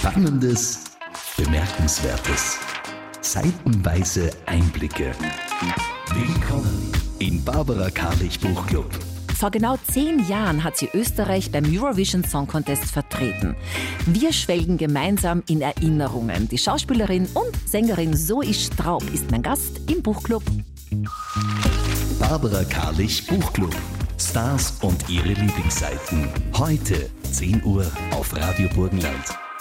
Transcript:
Spannendes, Bemerkenswertes, seitenweise Einblicke. Willkommen im Barbara Karlich Buchclub. Vor genau 10 Jahren hat sie Österreich beim Eurovision Song Contest vertreten. Wir schwelgen gemeinsam in Erinnerungen. Die Schauspielerin und Sängerin Zoe Straub ist mein Gast im Buchclub. Barbara Karlich Buchclub. Stars und ihre Lieblingsseiten. Heute 10 Uhr auf Radio Burgenland.